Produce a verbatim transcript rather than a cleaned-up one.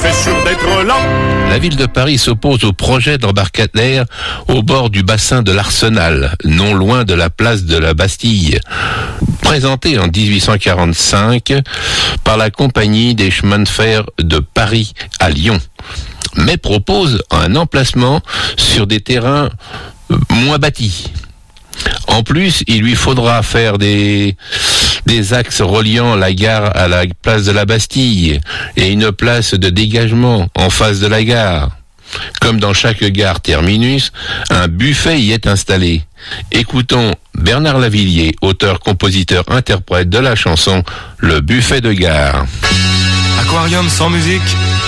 c'est sûr d'être là. La ville de Paris s'oppose au projet d'embarcadère au bord du bassin de l'Arsenal, non loin de la place de la Bastille. Présenté en dix-huit cent quarante-cinq par la Compagnie des chemins de fer de Paris à Lyon, mais propose un emplacement sur des terrains moins bâtis. En plus, il lui faudra faire des, des axes reliant la gare à la place de la Bastille et une place de dégagement en face de la gare. Comme dans chaque gare terminus, un buffet y est installé. Écoutons Bernard Lavillier, auteur, compositeur, interprète de la chanson Le Buffet de Gare. Aquarium sans musique,